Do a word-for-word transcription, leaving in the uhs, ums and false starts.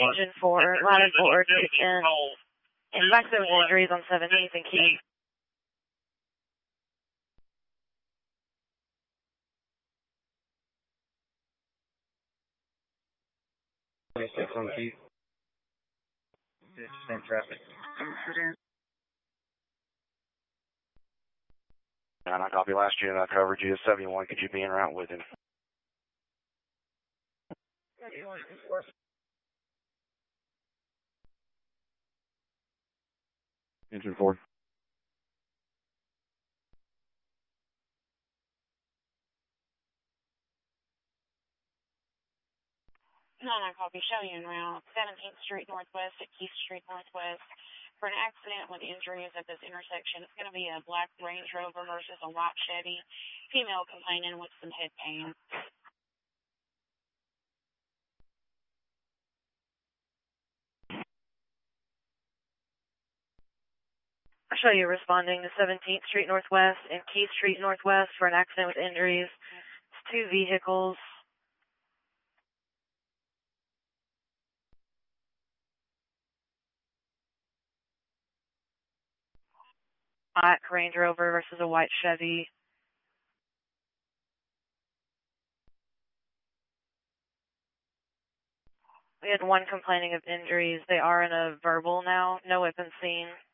Engine four, ladder four, and maximum injuries on seventeenth and Key. twenty-six on Key. Same traffic. And I copy last unit. I covered you at seventy-one. Could you be en route with him? Engine four. No, no, copy. Show you en route. seventeenth Street Northwest at Keith Street Northwest. For an accident with injuries at this intersection, it's going to be a black Range Rover versus a white Chevy. Female complaining with some head pain. I'll show you responding to seventeenth Street Northwest and Keith Street Northwest for an accident with injuries. It's two vehicles. Black Range Rover versus a white Chevy. We had one complaining of injuries. They are in a verbal now. No weapons seen.